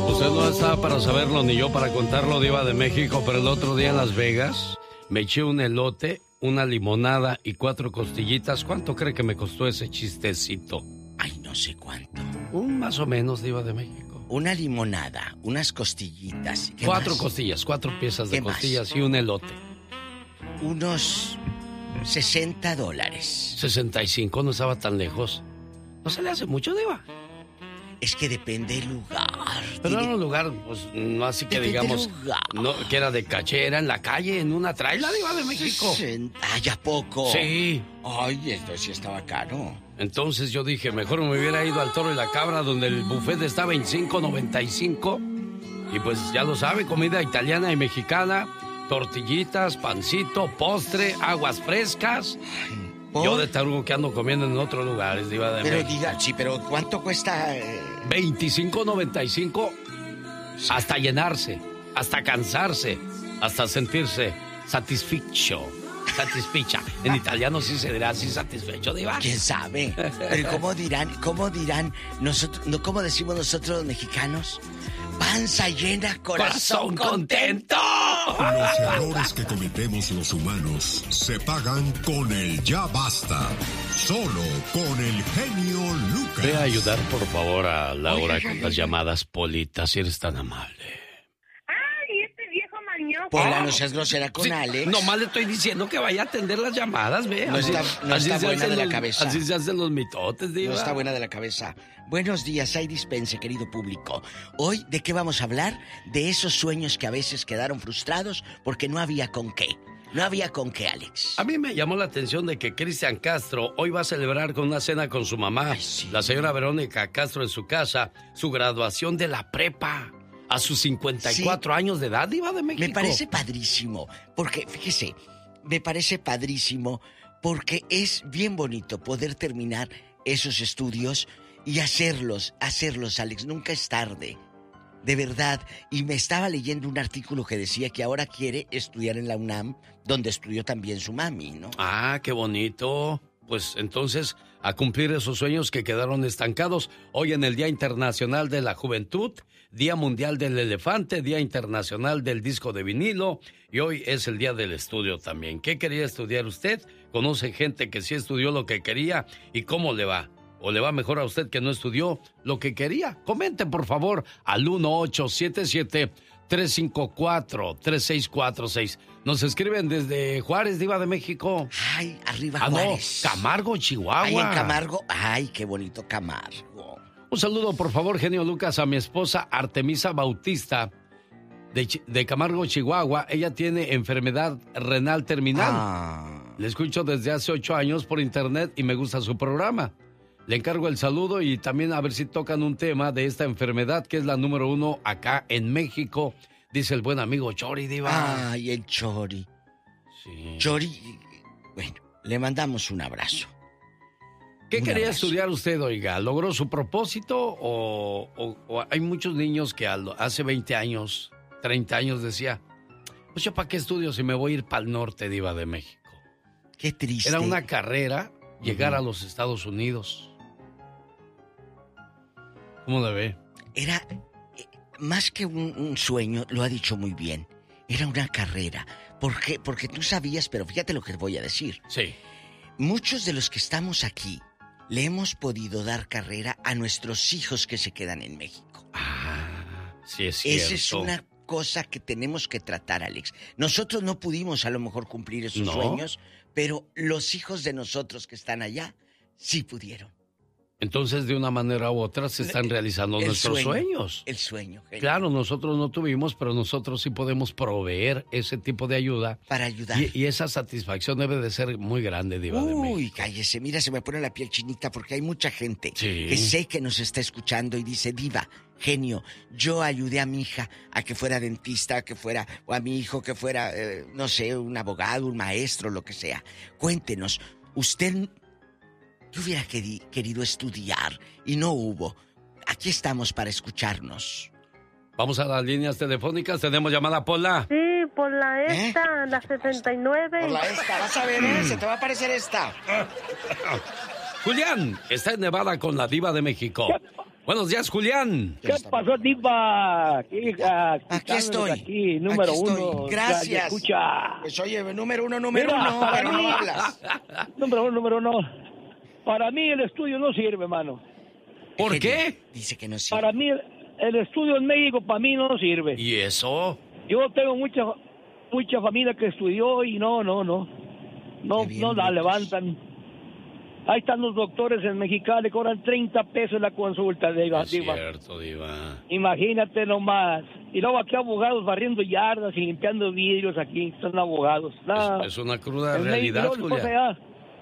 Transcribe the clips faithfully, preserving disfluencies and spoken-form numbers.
Usted no está para saberlo ni yo para contarlo, Diva de México, pero el otro día en Las Vegas me eché un elote, una limonada y cuatro costillitas. ¿Cuánto cree que me costó ese chistecito? Ay, no sé cuánto. Un más o menos, Diva de México. Una limonada, unas costillitas. Cuatro más? costillas, cuatro piezas de costillas más? Y un elote. Unos sesenta dólares. sesenta y cinco, no estaba tan lejos. ¿No se le hace mucho, Diva? Es que depende del lugar. Pero era un lugar, pues, no así que depende digamos, no, que era de caché, era en la calle, en una traila, Diva de México. Ay, ¿a poco? Sí. Ay, esto sí estaba caro. Entonces yo dije, mejor me hubiera ido al Toro y la Cabra, donde el buffet estaba en cinco noventa y cinco. Y pues ya lo sabe, comida italiana y mexicana, tortillitas, pancito, postre, aguas frescas. ¿Por? Yo de tarugo que ando comiendo en otros lugares, Diva de Pero México. diga, sí, pero ¿cuánto cuesta? Eh? veinticinco noventa y cinco hasta llenarse, hasta cansarse, hasta sentirse satisfecho. Satisfecha. En italiano sí se dirá así, satisfecho, Diva. ¿Quién sabe? Pero ¿cómo dirán? ¿Cómo dirán nosotros? ¿No cómo decimos nosotros los mexicanos? Panza llena, corazón, corazón contento. Los errores que cometemos los humanos se pagan con el ya basta. Solo con el genio Lucas. Ve a ayudar, por favor, a Laura con las llamadas Polita, si eres tan amable. Pola, no seas grosera con sí, Alex. Nomás le estoy diciendo que vaya a atender las llamadas, ve. No está, no así está buena de los, la cabeza. Así se hacen los mitotes, Diva. No está buena de la cabeza. Buenos días, hay dispense, querido público. Hoy, ¿de qué vamos a hablar? De esos sueños que a veces quedaron frustrados porque no había con qué. No había con qué, Alex. A mí me llamó la atención de que Cristian Castro hoy va a celebrar con una cena con su mamá, Ay, sí. la señora Verónica Castro, en su casa, su graduación de la prepa. A sus cincuenta y cuatro sí. años de edad, Diva de México. Me parece padrísimo, porque, fíjese, me parece padrísimo porque es bien bonito poder terminar esos estudios y hacerlos, hacerlos, Alex. Nunca es tarde, de verdad. Y me estaba leyendo un artículo que decía que ahora quiere estudiar en la UNAM, donde estudió también su mami, ¿no? Ah, qué bonito. Pues entonces, a cumplir esos sueños que quedaron estancados. Hoy en el Día Internacional de la Juventud, Día Mundial del Elefante, Día Internacional del Disco de Vinilo, y hoy es el Día del Estudio también. ¿Qué quería estudiar usted? ¿Conoce gente que sí estudió lo que quería? ¿Y cómo le va? ¿O le va mejor a usted que no estudió lo que quería? Comente, por favor, al uno ocho siete siete, tres cinco cuatro, tres seis cuatro seis. Nos escriben desde Juárez, Diva de México. Ay, arriba ah, Juárez. No, Camargo, Chihuahua. Ay, en Camargo. Ay, qué bonito Camargo. Un saludo, por favor, genio Lucas, a mi esposa Artemisa Bautista de, de Camargo, Chihuahua. Ella tiene enfermedad renal terminal. Ah. Le escucho desde hace ocho años por internet y me gusta su programa. Le encargo el saludo y también a ver si tocan un tema de esta enfermedad que es la número uno acá en México, dice el buen amigo Chori, Diva. Ay, el Chori. Sí. Chori, bueno, le mandamos un abrazo. ¿Qué un quería abrazo. estudiar usted, oiga? ¿Logró su propósito o, o, o hay muchos niños que hace veinte años, treinta años decía, pues yo para qué estudio si me voy a ir para el norte, Diva de México? Qué triste. Era una carrera llegar uh-huh. a los Estados Unidos. ¿Cómo la ve? Era, eh, más que un, un sueño, lo ha dicho muy bien, era una carrera. ¿Por qué? Porque tú sabías, pero fíjate lo que voy a decir. Sí. Muchos de los que estamos aquí le hemos podido dar carrera a nuestros hijos que se quedan en México. Ah, sí es cierto. Esa es una cosa que tenemos que tratar, Alex. Nosotros no pudimos a lo mejor cumplir esos ¿No? sueños, pero los hijos de nosotros que están allá sí pudieron. Entonces, de una manera u otra, se están realizando el nuestros sueño, sueños. El sueño. Genio. Claro, nosotros no tuvimos, pero nosotros sí podemos proveer ese tipo de ayuda. Para ayudar. Y, y esa satisfacción debe de ser muy grande, Diva de México. Uy, cállese, mira, se me pone la piel chinita porque hay mucha gente sí. que sé que nos está escuchando y dice, Diva, genio, yo ayudé a mi hija a que fuera dentista, a que fuera, o a mi hijo que fuera, eh, no sé, un abogado, un maestro, lo que sea. Cuéntenos, usted... Yo hubiera querido estudiar y no hubo. Aquí estamos para escucharnos. Vamos a las líneas telefónicas. ¿Tenemos llamada, Pola? Sí, por la esta, ¿Eh? la setenta y nueve. Por la esta, vas a ver, ¿eh? Se te va a aparecer esta. Julián, está en Nevada con la Diva de México. Buenos días, Julián. ¿Qué pasó, Diva? Aquí, aquí estoy. Aquí, número aquí estoy. uno. Gracias. Escucha. Pues oye, número uno, número Mira, uno, para pero mí, no hablas. Número uno, número uno. Para mí el estudio no sirve, mano. ¿Por qué? Dice que no sirve. Para mí el estudio en México, para mí no sirve. ¿Y eso? Yo tengo mucha mucha familia que estudió y no, no, no. No, no la levantan. Ahí están los doctores en Mexicali, cobran treinta pesos la consulta, Diva. Es cierto, Diva. Imagínate nomás. Y luego aquí abogados barriendo yardas y limpiando vidrios aquí, son abogados. No, es, es una cruda realidad, Julia.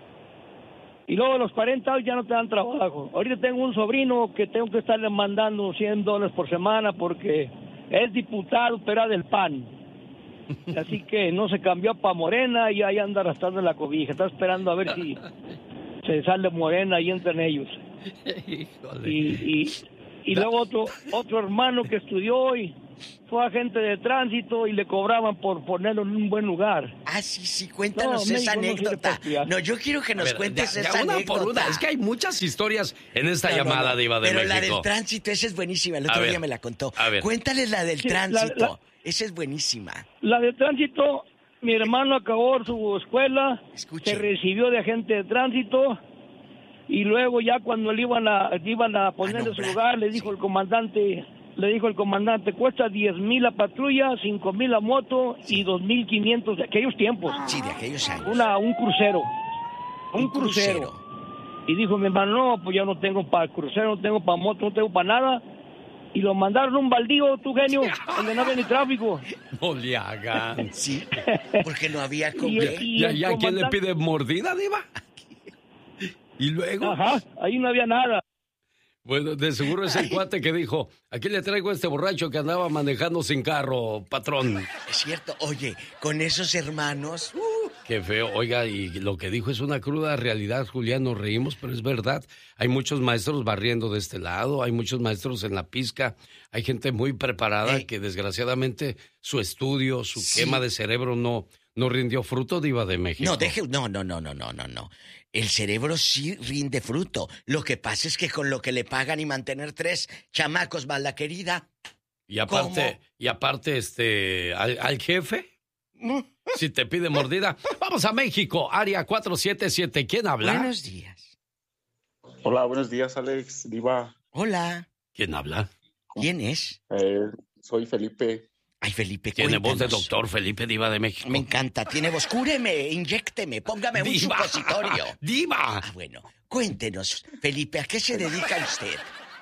Y luego a los cuarenta años ya no te dan trabajo. Ahorita tengo un sobrino que tengo que estarle mandando cien dólares por semana porque es diputado, pero era del P A N. Así que no se cambió para Morena y ahí anda arrastrando la cobija. Está esperando a ver si se sale Morena y entran ellos. Híjole. Y, y, y luego otro otro hermano que estudió y fue agente de tránsito y le cobraban por ponerlo en un buen lugar. Ah, sí, sí, cuéntanos no, esa México anécdota. No, no, yo quiero que nos ver, cuentes ya, ya esa una anécdota. Por una. Es que hay muchas historias en esta no, llamada, no, no. Diva de Pero México. Pero la del tránsito, esa es buenísima. El otro a día ver, me la contó. A ver. Cuéntales la del sí, tránsito. La, la, esa es buenísima. La del tránsito, mi hermano acabó su escuela, Escuche. se recibió de agente de tránsito y luego ya cuando le iban a, iban a poner en su lugar, le dijo sí. el comandante... Le dijo el comandante, cuesta diez mil la patrulla, cinco mil la moto sí. y dos mil quinientos de aquellos tiempos. Sí, de aquellos años. Una, un crucero. Un, un crucero. crucero. Y dijo mi hermano, no, pues yo no tengo para crucero, no tengo para moto, no tengo para nada. Y lo mandaron a un baldío, tu genio, donde no había ni tráfico. No le hagan. Sí, porque no había como... ¿Y, y, ¿Y a quién le pide mordida, Diva? Y luego... Ajá, ahí no había nada. Bueno, de seguro es el cuate que dijo, aquí le traigo a este borracho que andaba manejando sin carro, patrón. Es cierto, oye, con esos hermanos... Uh. Qué feo, oiga, y lo que dijo es una cruda realidad, Julián, nos reímos, pero es verdad. Hay muchos maestros barriendo de este lado, hay muchos maestros en la pizca, hay gente muy preparada hey. que desgraciadamente su estudio, su sí. quema de cerebro no, no rindió fruto, Diva de México. No, deje, no, no, no, no, no, no, no. El cerebro sí rinde fruto. Lo que pasa es que con lo que le pagan y mantener tres chamacos más la querida. Y aparte, ¿cómo? y aparte, este, al, al jefe, si te pide mordida. Vamos a México, área cuatro siete siete. ¿Quién habla? Buenos días. Hola, buenos días, Alex, Diva. Hola. ¿Quién habla? ¿Quién es? Eh, soy Felipe. Ay, Felipe, Tiene cuéntanos. voz de doctor Felipe, Diva de México. Me encanta, tiene voz. Cúreme, inyécteme, póngame un Diva, supositorio. ¡Diva! Ah, bueno, cuéntenos, Felipe, ¿a qué se dedica usted?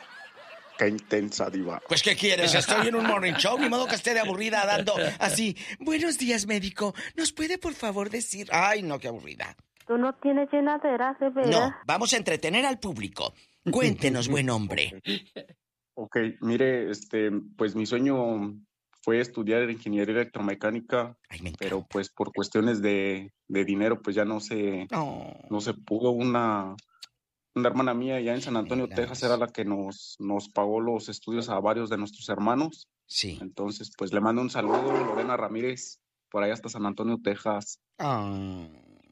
Qué intensa, Diva. Pues, ¿qué quieres? Estoy en un morning show, ni modo que esté de aburrida dando así. Buenos días, médico. ¿Nos puede, por favor, decir...? Ay, no, qué aburrida. Tú no tienes llenadera, de veras. No, vamos a entretener al público. Cuéntenos, buen hombre. Ok, mire, este, pues mi sueño... fue estudiar ingeniería electromecánica, Ay, pero pues por cuestiones de, de dinero pues ya no se oh. no se pudo. Una una hermana mía ya en San Antonio, Ay, Texas, era la que nos nos pagó los estudios a varios de nuestros hermanos. Sí. Entonces pues le mando un saludo, Lorena Ramírez, por allá hasta San Antonio, Texas. Oh.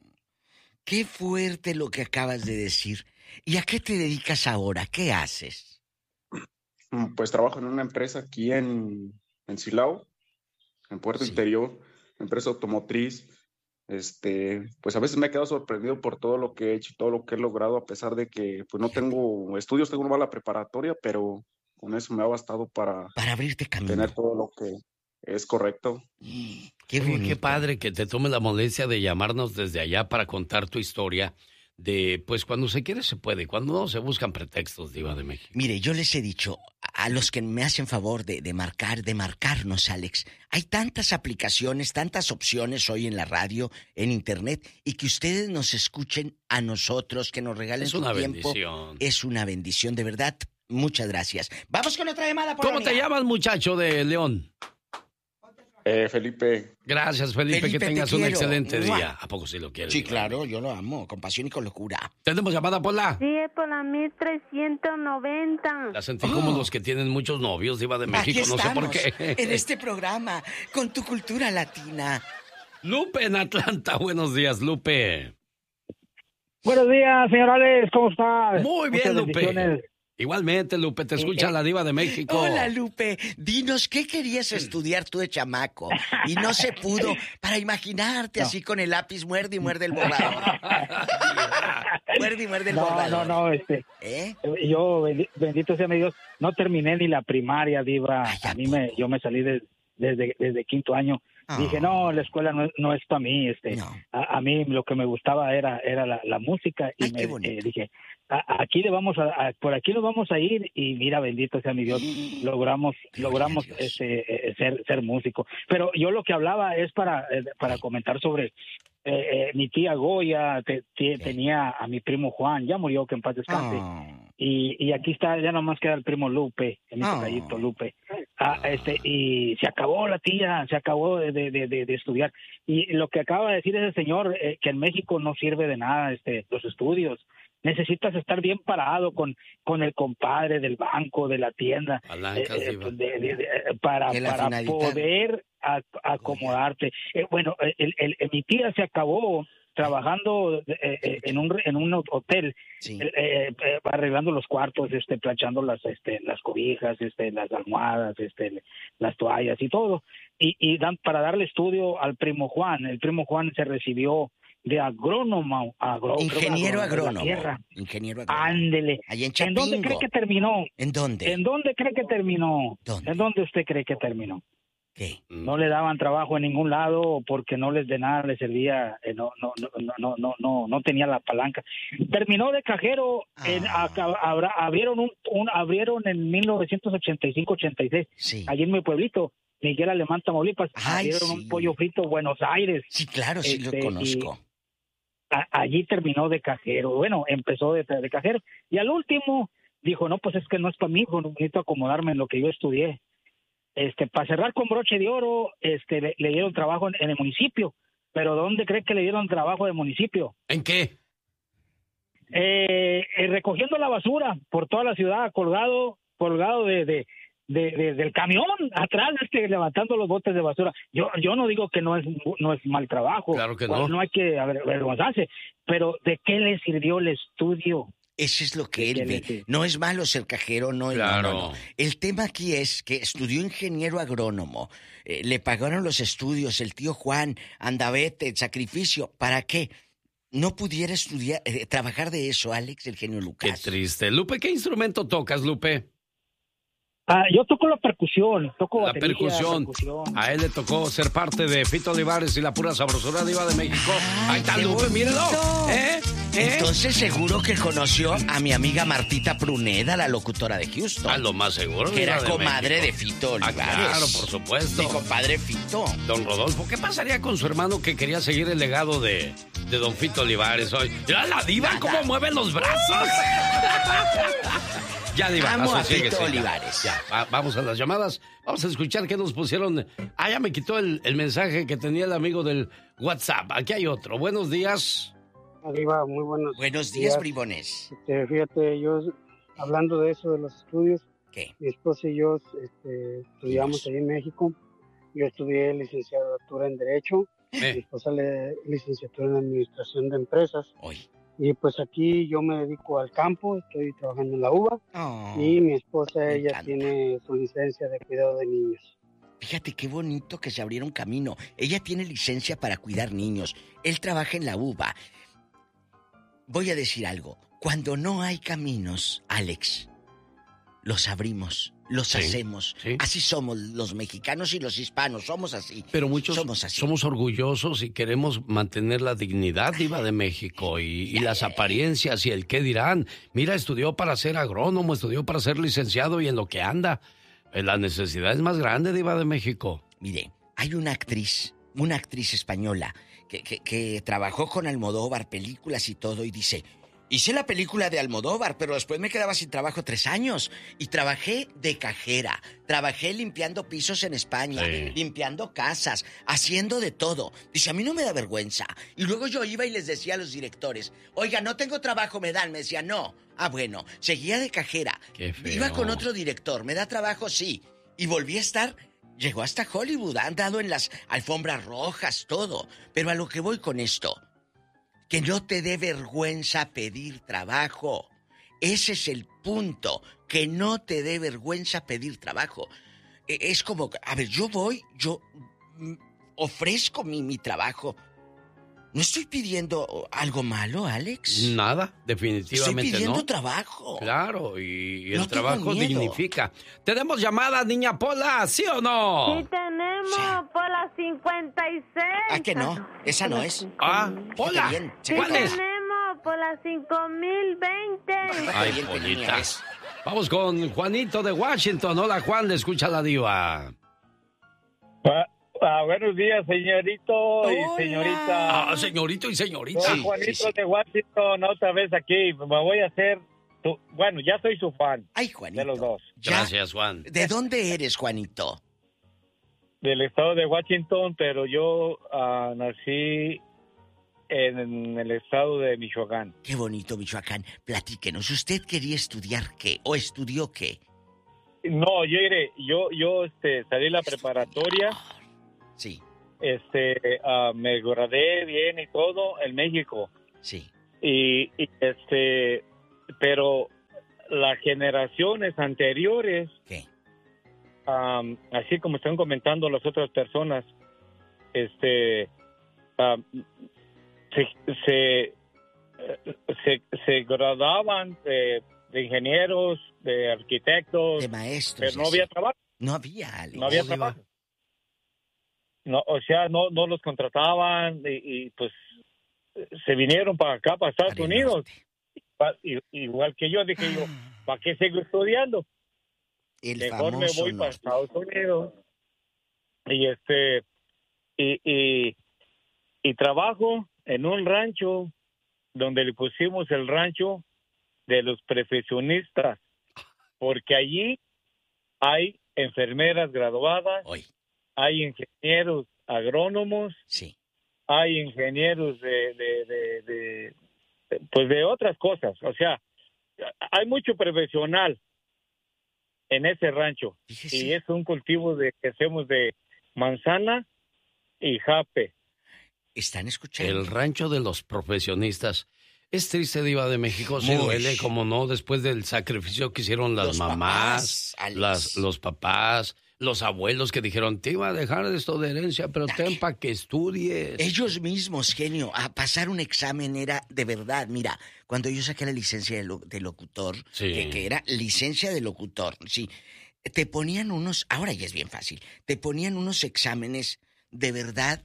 Qué fuerte lo que acabas de decir. ¿Y a qué te dedicas ahora? ¿Qué haces? Pues trabajo en una empresa aquí en en Silao, en Puerto sí. Interior, empresa automotriz. Este, pues a veces me he quedado sorprendido por todo lo que he hecho y todo lo que he logrado, a pesar de que pues no tengo estudios, tengo una mala preparatoria, pero con eso me ha bastado para, para abrirte camino, tener todo lo que es correcto. Qué bonito. Qué padre que te tomes la molestia de llamarnos desde allá para contar tu historia. De, pues cuando se quiere se puede, cuando no se buscan pretextos, Diva de México. Mire, yo les he dicho a los que me hacen favor de, de marcar, de marcarnos, Alex, hay tantas aplicaciones, tantas opciones hoy en la radio, en internet, y que ustedes nos escuchen a nosotros, que nos regalen su tiempo. Es una bendición. Es una bendición, de verdad. Muchas gracias. Vamos con otra llamada, Polonia. ¿Cómo te llamas, muchacho de León? Eh, Felipe. Gracias, Felipe, Felipe que tengas un excelente día. ¿A poco sí lo quieres? Sí, claro, yo lo amo, con pasión y con locura. ¿Tenemos llamada, Pola? Sí, es por la mil trescientos noventa. La sentí oh. como los que tienen muchos novios, Diva de México, Aquí no estamos, sé por qué. En este programa, con tu cultura latina. Lupe en Atlanta, buenos días, Lupe. Buenos días, señor Alex, ¿cómo estás? Muy bien, Lupe. Igualmente, Lupe, te escucha la Diva de México. Hola, Lupe. Dinos, ¿qué querías estudiar tú de chamaco? Y no se pudo, para imaginarte no. así con el lápiz, muerde y muerde el borrador. Muerde y muerde el no, borrador. No, no, este... ¿Eh? Yo, bendito sea mi Dios, no terminé ni la primaria, Diva. Ay, a mí me, yo me salí de, desde, desde quinto año. Oh. Dije, no, la escuela no, no es para mí. Este, no. a, a mí lo que me gustaba era, era la, la música. Y Ay, me eh, dije... aquí le vamos a, a por aquí nos vamos a ir y mira, bendito sea mi Dios, logramos logramos este, ser ser músico. Pero yo lo que hablaba es para para comentar sobre eh, eh, mi tía Goya te, te, tenía a mi primo Juan, ya murió, que en paz descanse. Oh. Y, y aquí está, ya nomás queda el primo Lupe, el oh. tocallito Lupe. Ah, este, y se acabó la tía, se acabó de, de, de, de estudiar. Y lo que acaba de decir ese señor, eh, que en México no sirve de nada este los estudios. Necesitas estar bien parado con, con el compadre del banco, de la tienda, Palancas, eh, de, de, de, de, para, para poder a, acomodarte. Eh, bueno, el, el, el, mi tía se acabó trabajando eh, en un en un hotel, sí. eh, eh, arreglando los cuartos, este, planchando las este, las cobijas, este, las almohadas, este, las toallas y todo. Y, y dan, para darle estudio al primo Juan. El primo Juan se recibió de agrónomo, agro, ingeniero agrónomo, ingeniero agrónomo. Ándele. Allá en Chapingo. ¿En dónde cree que terminó? ¿En dónde? ¿En dónde cree que terminó? ¿Dónde? ¿En dónde usted cree que terminó? ¿Qué? No le daban trabajo en ningún lado porque no les de nada les servía, eh, no, no, no, no, no, no, no tenía la palanca. Terminó de cajero, ah. en, a, a, abrieron un, un, abrieron en mil novecientos ochenta y cinco ochenta y seis, sí. allí en mi pueblito, Miguel Alemán, Tamaulipas, Ay, abrieron sí. un pollo frito Buenos Aires. Sí, claro, sí este, lo conozco. A, allí terminó de cajero, bueno, empezó de, de cajero, y al último dijo, no, pues es que no es para mí, necesito acomodarme en lo que yo estudié. Este, para cerrar con broche de oro, este, le, le dieron trabajo en, en el municipio, pero ¿dónde cree que le dieron trabajo de municipio? ¿En qué? Eh, eh, recogiendo la basura por toda la ciudad, colgado, colgado de... de De, de, del camión atrás, este, levantando los botes de basura. Yo yo no digo que no es no es mal trabajo. Claro que no. No hay que avergonzarse, pero ¿de qué le sirvió el estudio? Eso es lo que él ve. No es malo ser cajero, no es claro. malo. No. El tema aquí es que estudió ingeniero agrónomo, eh, le pagaron los estudios, el tío Juan, andavete, el sacrificio. ¿Para qué? No pudiera estudiar, eh, trabajar de eso, Alex, el genio Lucas. Qué triste. Lupe, ¿qué instrumento tocas, Lupe? Ah, yo toco la percusión, toco la batería, percusión. percusión. A él le tocó ser parte de Fito Olivares y la pura sabrosura Diva de México. Ay, ahí está Lupe, míralo. ¿Eh? ¿Eh? Entonces seguro que conoció a mi amiga Martita Pruneda, la locutora de Houston. A lo más seguro. Que era de comadre México. de Fito Olivares. Ah, claro, por supuesto. Mi compadre Fito. Don Rodolfo, ¿qué pasaría con su hermano que quería seguir el legado de, de Don Fito Olivares hoy? Mira la Diva, Nada. ¿Cómo mueve los brazos? Ya, Diva, Amo a Fito sigue, Olivares. Ya, va, vamos a las llamadas. Vamos a escuchar qué nos pusieron. Ah, ya me quitó el, el mensaje que tenía el amigo del WhatsApp. Aquí hay otro. Buenos días. Diva, muy buenos, buenos días, días, bribones. Este, fíjate, yo hablando de eso, de los estudios. ¿Qué? Mi esposa y yo este, estudiamos ahí en México. Yo estudié licenciatura en Derecho. Eh. Mi esposa le licenciatura en Administración de Empresas. Hoy. Y pues aquí yo me dedico al campo, estoy trabajando en la uva. Oh, y mi esposa, ella encanta. Tiene su licencia de cuidado de niños. Fíjate qué bonito que se abrieron camino. Ella tiene licencia para cuidar niños. Él trabaja en la uva. Voy a decir algo. Cuando no hay caminos, Alex, los abrimos, los sí, hacemos. Sí. Así somos los mexicanos y los hispanos, somos así. Pero muchos somos, así. somos orgullosos y queremos mantener la dignidad, Diva de México, y, y las apariencias y el qué dirán. Mira, estudió para ser agrónomo, estudió para ser licenciado y en lo que anda. La necesidad es más grande, Diva de México. Mire, hay una actriz, una actriz española que, que, que trabajó con Almodóvar, películas y todo, y dice... Hice la película de Almodóvar, pero después me quedaba sin trabajo tres años. Y trabajé de cajera. Trabajé limpiando pisos en España, sí. limpiando casas, haciendo de todo. Dice, a mí no me da vergüenza. Y luego yo iba y les decía a los directores, oiga, no tengo trabajo, me dan. Me decía, no. Ah, bueno, seguía de cajera. Qué feo. Iba con otro director, me da trabajo, sí. Y volví a estar, llegó hasta Hollywood, ha andado en las alfombras rojas, todo. Pero a lo que voy con esto... Que no te dé vergüenza pedir trabajo. Ese es el punto, que no te dé vergüenza pedir trabajo. Es como, a ver, yo voy, yo ofrezco mi, mi trabajo. ¿No estoy pidiendo algo malo, Alex? Nada, definitivamente no. Estoy pidiendo no. trabajo. Claro, y, y el no trabajo dignifica. ¿Tenemos llamada, niña Pola, sí o no? Sí tenemos, Sí. Pola cincuenta y seis. Ah, que no, esa no es. Ah, Pola, bien, Sí ¿cuál es? tenemos, Pola cinco mil veinte. Ay, bien, Polita. niña, es. Vamos con Juanito de Washington. Hola, Juan, le escucha la diva. Ah, ah, buenos días, señorito Hola. y señorita. Ah, señorito y señorita. Soy Sí, Juanito sí, sí. de Washington, otra vez aquí. Me voy a hacer, tu, bueno, ya soy su fan. Ay, Juanito. De los dos. Ya. Gracias, Juan. ¿De dónde eres, Juanito? Del estado de Washington, pero yo uh, nací en el estado de Michoacán. Qué bonito, Michoacán. Platíquenos, ¿usted quería estudiar qué? ¿O estudió qué? No, yo iré, yo, yo este, salí la preparatoria, Sí, este, uh, me gradué bien y todo en México. sí. Y, y este, pero las generaciones anteriores, ¿Qué? um, así como están comentando las otras personas, este, um, se, se, se, se graduaban de, de ingenieros, de arquitectos, De maestros. pero no y había así. trabajo, No había, Alex. no había No, Diva. trabajo. No, o sea, no, no los contrataban y, y pues se vinieron para acá, para Estados Para el Unidos. norte. Pa- i- Igual que yo, dije yo, ¿para qué sigo estudiando? El Mejor me famoso voy para norte. Estados Unidos. Y este, y, y, y trabajo en un rancho donde le pusimos el rancho de los profesionistas, porque allí hay enfermeras graduadas, Hoy, hay ingenieros agrónomos, sí. hay ingenieros de, de, de, de, de- pues de otras cosas. O sea, hay mucho profesional en ese rancho. Fíjese. Y es un cultivo de que hacemos de manzana y jape. ¿Están escuchando? El rancho de los profesionistas. Es triste, Diva de México, sí Muy. duele, como no, después del sacrificio que hicieron las Los mamás, papás, Alex. las, los papás, los abuelos que dijeron, te iba a dejar esto de herencia, pero ten para que estudies. Ellos mismos, genio, a pasar un examen era de verdad. Mira, cuando yo saqué la licencia de, lo- de locutor, Sí. que, que era licencia de locutor, sí, te ponían unos, ahora ya es bien fácil, te ponían unos exámenes de verdad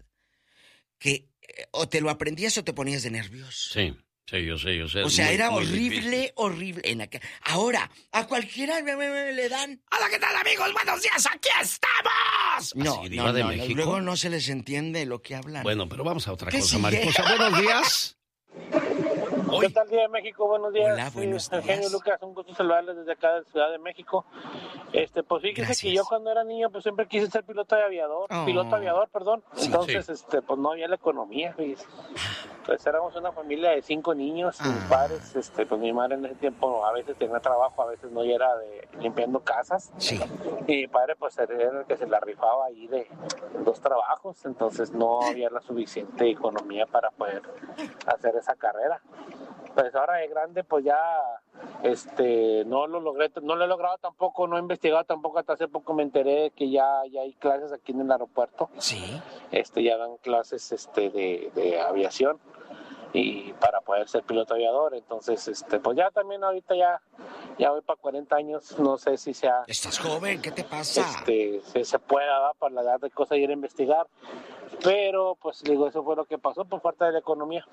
que eh, o te lo aprendías o te ponías de nervios. Sí, sí, yo sé, yo sé. O es sea, muy- era muy horrible, difícil. horrible. En aquel- Ahora, a cualquiera me- me- me- le dan. Hola, ¿qué tal, amigos? Buenos días, aquí estamos. No, Así, Diva no, de no, no, México. luego no se les entiende lo que hablan. Bueno, pero vamos a otra ¿Qué cosa, sigue? mariposa. Buenos días. ¿Qué tal, Día de México? Buenos días. Hola, buenos Sí, Eugenio días. Lucas, un gusto saludarles desde acá de Ciudad de México. Este, pues fíjese Gracias. que yo cuando era niño pues siempre quise ser piloto de aviador, Oh. piloto aviador, perdón. Sí. Entonces, Sí. este, pues no había la economía, fíjese. Pues éramos una familia de cinco niños, Ah. mis padres, este, pues mi madre en ese tiempo a veces tenía trabajo, a veces no, y era de limpiando casas. Sí. Y mi padre pues era el que se la rifaba ahí de dos trabajos, entonces no había la suficiente economía para poder hacer esa carrera. Pues ahora de grande pues ya este no lo logré, no lo he logrado tampoco, no he investigado tampoco, hasta hace poco me enteré que ya, ya hay clases aquí en el aeropuerto, Sí. este ya dan clases este de, de aviación y para poder ser piloto aviador, entonces este pues ya también ahorita ya ya voy para cuarenta años, no sé si sea Estás joven, ¿qué te pasa? este se, se pueda dar para la edad de cosas ir a investigar, pero pues digo, eso fue lo que pasó por falta de la economía.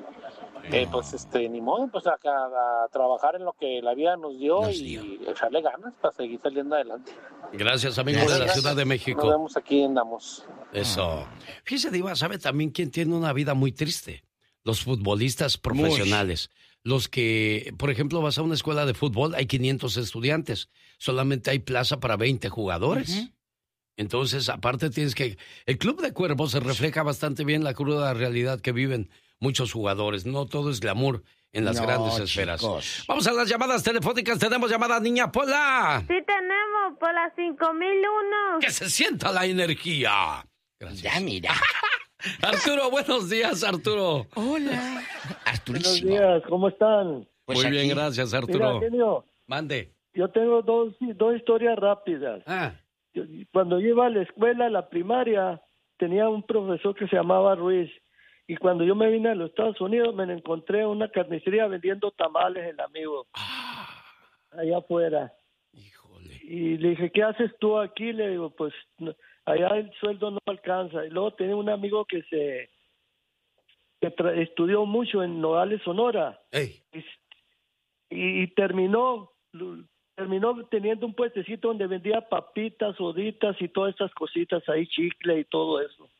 Eh, pues este ni modo, pues a, a, a trabajar en lo que la vida nos dio Nos y dio. echarle ganas para seguir saliendo adelante. Gracias, amigos Gracias. de la Ciudad de Nos México. vemos aquí, andamos. Eso. Fíjese, Diva, ¿sabe también quién tiene una vida muy triste? Los futbolistas profesionales. Los que, por ejemplo, vas a una escuela de fútbol, hay quinientos estudiantes, solamente hay plaza para veinte jugadores. Ujú. Entonces, aparte tienes que... El Club de Cuervos se refleja bastante bien la cruda realidad que viven muchos jugadores. No todo es glamour en las No, grandes esferas. chicos. Vamos a las llamadas telefónicas. Tenemos llamada Niña Pola. Sí tenemos, Pola cinco mil uno. Que se sienta la energía. Gracias. Ya, mira. Arturo, buenos días, Arturo. Hola. Buenos Arturísimo. días, ¿cómo están? Pues Muy aquí... bien, gracias, Arturo. Mira, genio, Mande. yo tengo dos, dos historias rápidas. Ah. Yo, cuando yo iba a la escuela, a la primaria, tenía un profesor que se llamaba Ruiz. Y cuando yo me vine a los Estados Unidos, me encontré en una carnicería vendiendo tamales, el amigo. Ah. Allá afuera. Híjole. Y le dije, ¿qué haces tú aquí? Le digo, pues no, allá el sueldo no alcanza. Y luego tenía un amigo que se que tra- estudió mucho en Nogales, Sonora. Hey. Y, y terminó terminó teniendo un puestecito donde vendía papitas, soditas y todas estas cositas ahí, chicle y todo eso.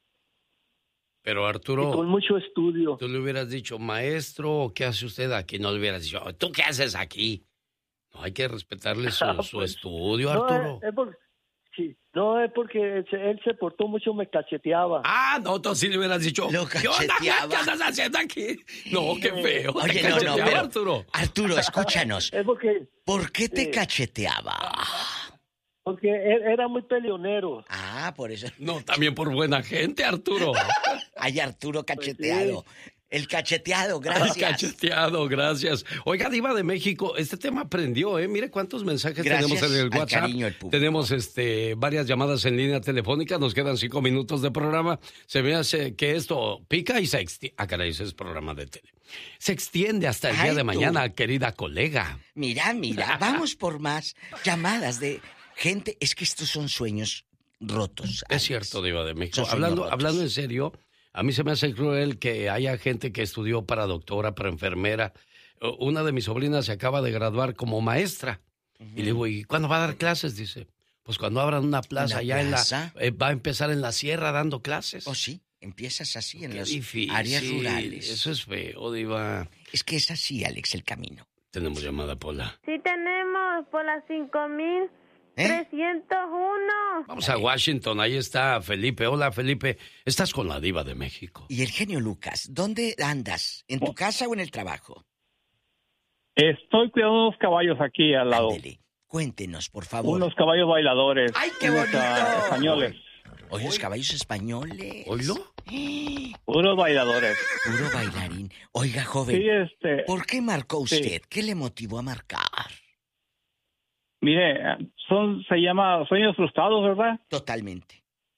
Pero Arturo, Y con mucho estudio. tú le hubieras dicho, maestro, ¿qué hace usted aquí? No le hubieras dicho, ¿tú qué haces aquí? No, hay que respetarle su, Ah, su pues, estudio, No, Arturo. es, es por- sí, no, es porque él se, él se portó mucho, me cacheteaba. Ah, no, tú sí le hubieras dicho, Lo ¿qué onda, güey? cacheteaba. ¿Qué andas haciendo aquí? No, qué feo. Oye, Te no, no, cacheteaba, pero... Arturo. Arturo, escúchanos. Es porque, ¿Por qué te Sí. cacheteaba? porque él era muy peleonero. Ah, por eso. No, también por buena gente, Arturo. Ay, Arturo cacheteado. El cacheteado, Ah, gracias. Cacheteado, gracias. Oiga, Diva de México, este tema prendió, ¿eh? Mire cuántos mensajes Gracias tenemos en el al WhatsApp. cariño del público. Tenemos este, varias llamadas en línea telefónica, nos quedan cinco minutos de programa. Se me hace que esto pica y se extiende. Ah, caray, ese es programa de tele. Se extiende hasta el Ay, día de tú. mañana, querida colega. Mira, mira, vamos por más llamadas de gente. Es que estos son sueños rotos. Es Alex. cierto, Diva de México. Son sueños Hablando, rotos. hablando en serio, a mí se me hace cruel que haya gente que estudió para doctora, para enfermera. Una de mis sobrinas se acaba de graduar como maestra. Y le digo, ¿y cuándo va a dar clases? Dice, pues cuando abran una plaza ¿Una allá plaza? en la... eh, va a empezar en la sierra dando clases. Oh, sí, empiezas así en Qué las difícil. áreas rurales. Eso es feo, Diva. Es que es así, Alex, el camino. Tenemos llamada, Pola. Sí tenemos por las cinco mil ¿Eh? trescientos uno. Vamos a Washington, ahí está Felipe. Hola, Felipe. Estás con la Diva de México. Y el genio Lucas, ¿dónde andas? ¿En tu casa o en el trabajo? Estoy cuidando unos caballos aquí al lado. Ándele, cuéntenos, por favor. Unos caballos bailadores. ¡Ay, qué unos, bonito! ah, españoles. Oye, los caballos españoles. ¿Oílo? ¡Eh! Puros bailadores. Puro bailarín. Oiga, joven, Sí, este... ¿por qué marcó sí. usted? ¿Qué le motivó a marcar? Mire, son, se llama Sueños Frustrados, ¿verdad? Totalmente.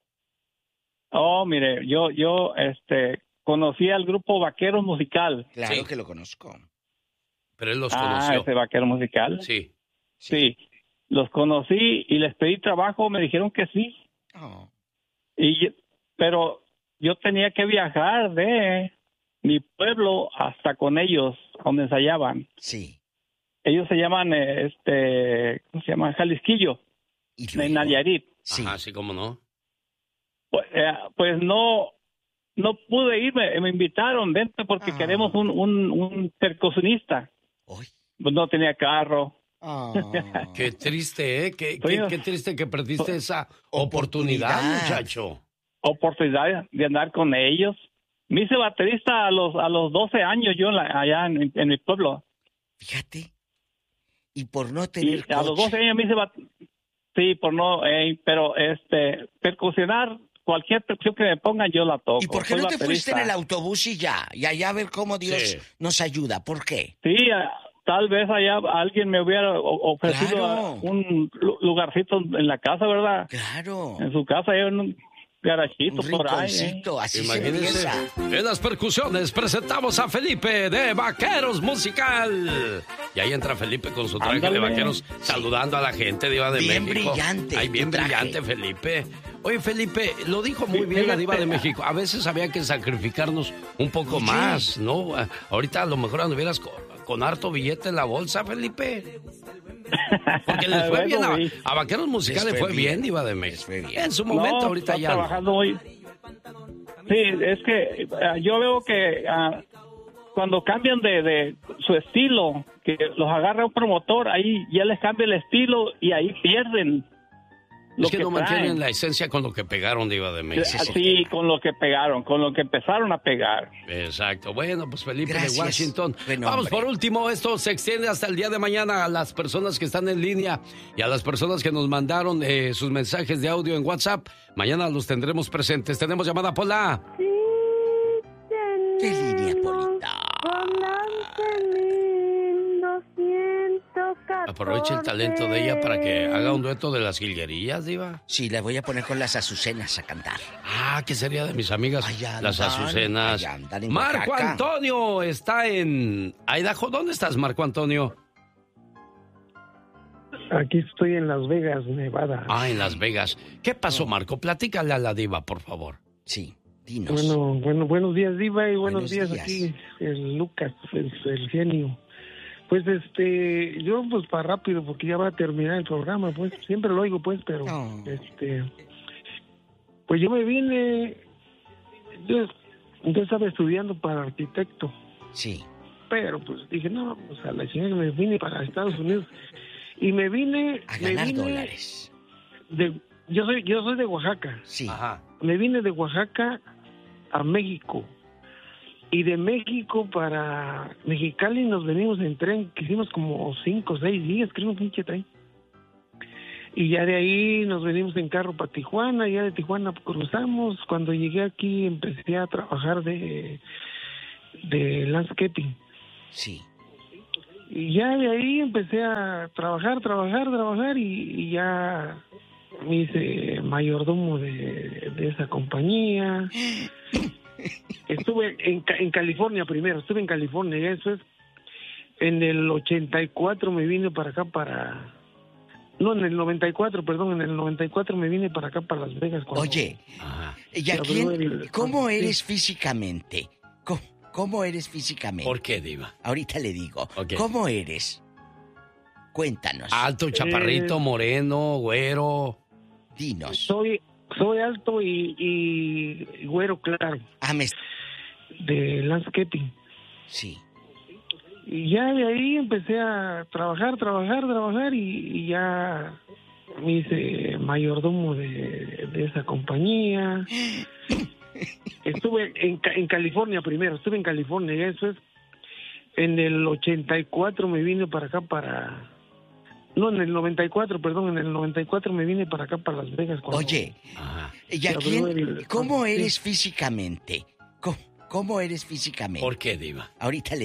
Oh, mire, yo, yo, este, conocí al grupo Vaqueros Musical. Claro Sí. que lo conozco. Pero él los Ah, conoció. ese Vaquero Musical. Sí. Sí. Los conocí y les pedí trabajo, me dijeron que sí. Oh. Y, yo- pero yo tenía que viajar de mi pueblo hasta con ellos, donde ensayaban. Sí. Ellos se llaman, eh, este, ¿cómo se llama? Jalisquillo, ¿Y en luego? Nayarit. Sí. Ajá, sí, cómo no. Pues, eh, pues no, no pude irme, me invitaron, vente porque Ah. queremos un, un, un percusionista. Uy. Pues no tenía carro. Ah. Qué triste, ¿eh? Qué, Oye, qué, qué triste que perdiste esa oportunidad, Oportunidad. muchacho. Oportunidad de andar con ellos. Me hice baterista a los a los doce años yo en la- allá en, en mi pueblo. Fíjate. Y por no Y tener a los coche. doce años me hice bat- sí, por no, eh, pero este, percusionar, cualquier percusión que me pongan yo la toco. ¿Y por qué Soy no te fuiste baterista. en el autobús y ya? Y allá a ver cómo Dios Sí. nos ayuda. ¿Por qué? Sí, a- tal vez allá alguien me hubiera o- ofrecido Claro. a- un lu- lugarcito en la casa, ¿verdad? Claro. En su casa, ahí en un garachito Un por ahí. ¿eh? rinconcito, así se Imagínense, empieza. en las percusiones presentamos a Felipe de Vaqueros Musical. Y ahí entra Felipe con su traje Ándale. de vaqueros saludando a la gente, Diva de Bien México. brillante Ay, bien tu traje. brillante, Felipe. Oye, Felipe, lo dijo muy bien la Diva de México. A veces había que sacrificarnos un poco Oye. más, ¿no? Ahorita a lo mejor anduvieras con, con harto billete en la bolsa, Felipe. Porque les fue Bueno, bien a, güey. a Vaqueros Musicales, Les fue fue bien, bien. Diva de Les México. fue bien. En su momento, No, ahorita está ya no. trabajando muy... Sí, es que ah, yo veo que ah, cuando cambian de, de su estilo, que los agarra un promotor, ahí ya les cambia el estilo y ahí pierden lo Es que, no traen. mantienen la esencia con lo que pegaron, Diva de México. Así, con lo que pegaron, con lo que empezaron a pegar. Exacto. Bueno, pues Felipe Gracias. de Washington. Buen Vamos hombre. por último, esto se extiende hasta el día de mañana a las personas que están en línea y a las personas que nos mandaron eh, sus mensajes de audio en WhatsApp. Mañana los tendremos presentes. Tenemos llamada Pola. Sí ¿Qué línea, tenemos Polita? por las mil Aproveche el talento de ella para que haga un dueto de las jilguerillas, Diva. Sí, la voy a poner con las Azucenas a cantar. Ah, ¿qué sería de mis amigas? Andan, las Azucenas. Marco Oaxaca. Antonio está en Idaho. ¿Dónde estás, Marco Antonio? Aquí estoy en Las Vegas, Nevada. Ah, en Las Vegas. ¿Qué pasó, Marco? Platícale a la Diva, por favor. Sí, dinos. Bueno, bueno, buenos días, Diva, y buenos, Buenos días, días. aquí, el Lucas, el, el genio. Pues, este, yo, pues, para rápido, porque ya va a terminar el programa, pues, siempre lo oigo, pues, pero, No. este, pues yo me vine, yo, yo estaba estudiando para arquitecto. Sí. Pero, pues, dije, no, pues, a la chingada me vine para Estados Unidos. Y me vine... A me ganar vine dólares. De, yo, soy, yo soy de Oaxaca. Sí. Ajá. Me vine de Oaxaca a México. Y de México para Mexicali nos venimos en tren, que hicimos como cinco o seis días, creo, un pinche tren. Y ya de ahí nos venimos en carro para Tijuana, ya de Tijuana cruzamos. Cuando llegué aquí empecé a trabajar de, de landscaping. Sí. Y ya de ahí empecé a trabajar, trabajar, trabajar y, y ya me hice mayordomo de, de esa compañía. Estuve en, en California primero, estuve en California, y eso es, en el ochenta y cuatro me vine para acá para... No, en el noventa y cuatro, perdón, en el noventa y cuatro me vine para acá, para Las Vegas. Cuando, Oye, ¿y a quién, el, ¿cómo eres sí. físicamente? ¿Cómo, ¿Cómo eres físicamente? ¿Por qué, Diva? Ahorita le digo. Okay. ¿Cómo eres? Cuéntanos. Alto, chaparrito, Eh, moreno, güero. Dinos. Soy, soy alto y, y güero claro. Ah, me... De landscaping. Sí. Y ya de ahí empecé a trabajar, trabajar, trabajar y, y ya me hice mayordomo de, de esa compañía. Estuve en, en California primero, estuve en California, y eso es, en el ochenta y cuatro me vine para acá para... No, en el noventa y cuatro, perdón, en el noventa y cuatro me vine para acá, para Las Vegas. Cuando, Oye, ¿y a quién, el, ¿cómo sí. eres físicamente? ¿Cómo, ¿Cómo eres físicamente? ¿Por qué, Diva? Ahorita le